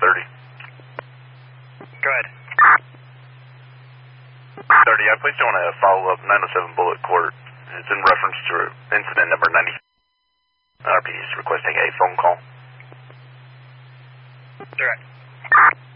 30. Go ahead. 30, I placed you on a follow-up 907 Bullet Court. It's in reference to incident number 90. RPD is requesting a phone call. Direct.